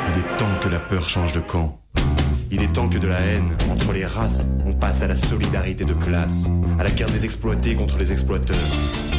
Il est temps que la peur change de camp. Il est temps que de la haine entre les races, on passe à la solidarité de classe, à la guerre des exploités contre les exploiteurs.